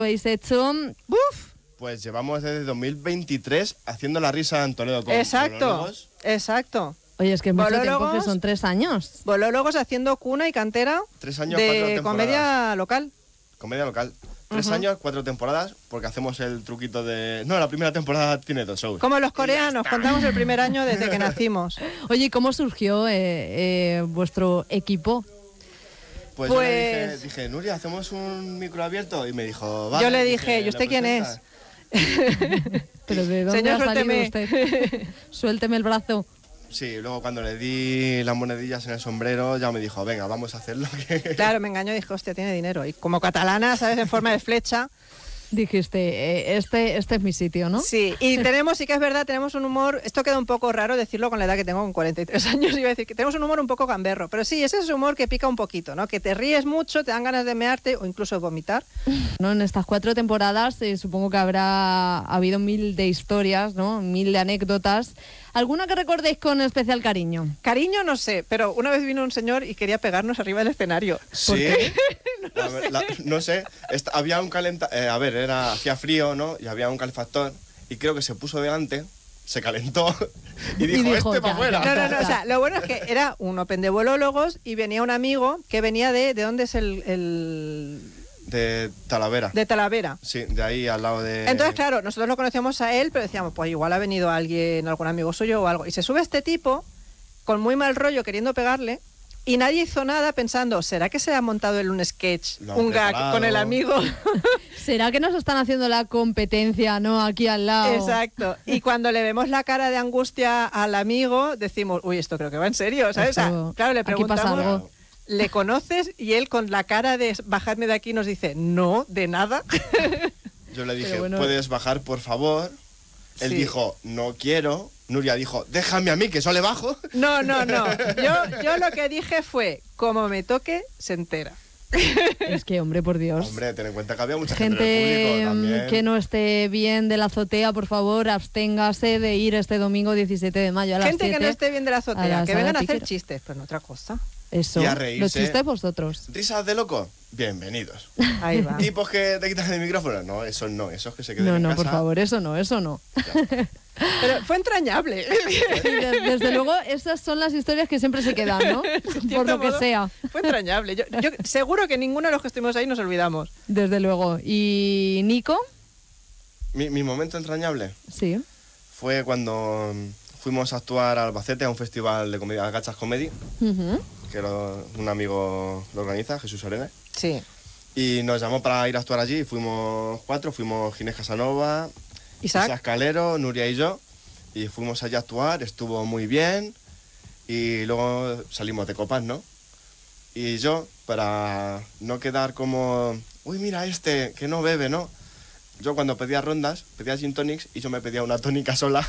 habéis hecho? ¡Buf! Pues llevamos desde 2023 haciendo la risa en Toledo con Exacto, bolólogos. Exacto. Oye, es que es mucho tiempo, Bolólogos. que son 3 años. Bolólogos haciendo cuna y cantera 3 años, 4 de temporadas. comedia local. Comedia local. 3 años, 4 temporadas, porque hacemos el truquito de... No, la primera temporada tiene 2 shows. Como los coreanos, contamos el primer año desde que nacimos. Oye, ¿y cómo surgió vuestro equipo? Pues yo le dije, Nuria, ¿hacemos un micro abierto? Y me dijo, vale. Yo le dije, ¿y usted quién es? ¿Pero de dónde Señor, ha salido suélteme. usted? Suélteme el brazo. Sí, luego cuando le di las monedillas en el sombrero, ya me dijo, venga, vamos a hacerlo. Claro, me engañó y dijo, hostia, tiene dinero. Y como catalana, ¿sabes? En forma de flecha. Dijiste, este es mi sitio, ¿no? Sí, y sí que es verdad, tenemos un humor, esto queda un poco raro decirlo con la edad que tengo, con 43 años, iba a decir que tenemos un humor un poco gamberro, pero sí, ese es ese humor que pica un poquito, ¿no? Que te ríes mucho, te dan ganas de mearte o incluso de vomitar. ¿No? En estas 4 temporadas supongo que habrá habido 1000 de historias, ¿no? 1000 de anécdotas. ¿Alguna que recordéis con especial cariño? Cariño no sé, pero una vez vino un señor y quería pegarnos arriba del escenario. Sí. No sé. Había un hacía frío, ¿no? Y había un calefactor y creo que se puso delante, se calentó y dijo para afuera. No, o sea, lo bueno es que era un open de bolólogos y venía un amigo que venía ¿de dónde es el...? De Talavera. De Talavera. Sí, de ahí al lado de... Entonces, claro, nosotros lo conocíamos a él, pero decíamos, pues igual ha venido alguien, algún amigo suyo o algo. Y se sube este tipo con muy mal rollo queriendo pegarle y nadie hizo nada pensando, ¿será que se ha montado él un sketch, un gag con el amigo? ¿Será que nos están haciendo la competencia, no? Aquí al lado. Exacto. Y cuando le vemos la cara de angustia al amigo, decimos, uy, esto creo que va en serio, ¿sabes? O sea, claro, le preguntamos... Aquí pasa algo. ¿Le conoces? Y él con la cara de bajadme de aquí nos dice, no, de nada. Yo le dije, ¿puedes bajar, por favor? Él dijo, no quiero. Nuria dijo, déjame a mí, que yo le bajo. No. Yo lo que dije fue, como me toque, se entera. Es que, hombre, por Dios. Hombre, ten en cuenta que había mucha gente en el público también. Que no esté bien de la azotea, por favor, absténgase de ir este domingo 17 de mayo a las 7. Gente que no esté bien de la azotea, que vengan a hacer Piquero. chistes, pero no otra cosa. Eso, Y a reírse. los chistes vosotros. ¿Risas de loco? Bienvenidos. Ahí va. ¿Tipos que te quitan el micrófono? No, esos que se queden en casa. No, por favor, eso no. Pero fue entrañable. Sí, desde luego, esas son las historias que siempre se quedan, ¿no? Por lo que sea. Fue entrañable. Yo seguro que ninguno de los que estuvimos ahí nos olvidamos. Desde luego. ¿Y Nico? Mi momento entrañable Sí. fue cuando fuimos a actuar a Albacete a un festival de comedia, Gachas Comedy, que un amigo lo organiza, Jesús Arena. Sí. Y nos llamó para ir a actuar allí. Fuimos 4, fuimos Ginés Casanova, Isaac Calero, Nuria y yo. Y fuimos allí a actuar, estuvo muy bien. Y luego salimos de copas, ¿no? Y yo, para no quedar como, uy, mira este, que no bebe, ¿no? Yo cuando pedía rondas, pedía gin tonics y yo me pedía una tónica sola.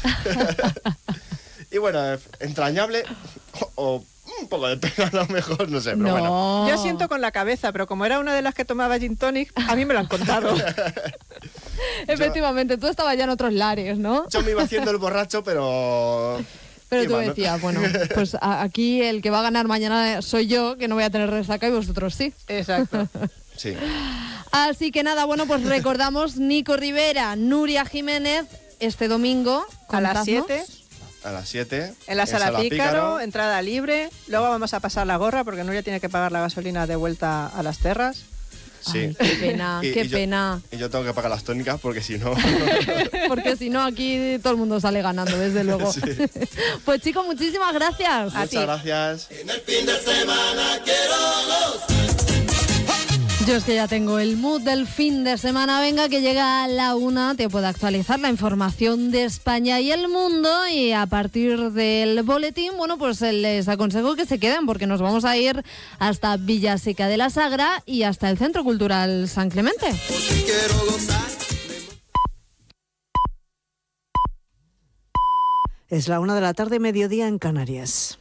Y bueno, entrañable o un poco de pena a lo mejor, no sé, pero No. bueno. Yo siento con la cabeza, pero como era una de las que tomaba gin tonic, a mí me lo han contado. Efectivamente, tú estabas ya en otros lares, ¿no? Yo me iba haciendo el borracho, pero... Pero y tú bueno. decías, bueno, pues aquí el que va a ganar mañana soy yo, que no voy a tener resaca, y vosotros sí. Exacto. Sí. Así que nada, bueno, pues recordamos Nico Rivera, Nuria Jiménez, este domingo. A las contadnos. 7. A las 7. En la Sala Pícaro, entrada libre. Luego vamos a pasar la gorra porque Nuria tiene que pagar la gasolina de vuelta a las Terras. Sí. Ay, qué pena, qué pena. Y yo tengo que pagar las tónicas porque si no... Porque si no, aquí todo el mundo sale ganando, desde luego. Sí. Pues chicos, muchísimas gracias. Muchas gracias. En el fin de semana quiero Yo es que ya tengo el mood del fin de semana. Venga, que llega a la 1, te puedo actualizar la información de España y el mundo. Y a partir del boletín, bueno, pues les aconsejo que se queden porque nos vamos a ir hasta Villaseca de la Sagra y hasta el Centro Cultural San Clemente. quiero gozar. Es la 1 de la tarde, mediodía en Canarias.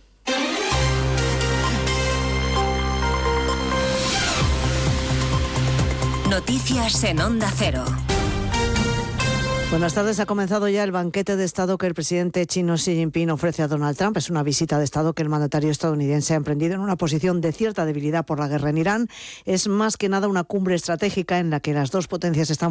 Noticias en Onda Cero. Buenas tardes. Ha comenzado ya el banquete de Estado que el presidente chino Xi Jinping ofrece a Donald Trump. Es una visita de Estado que el mandatario estadounidense ha emprendido en una posición de cierta debilidad por la guerra en Irán. Es más que nada una cumbre estratégica en la que las dos potencias están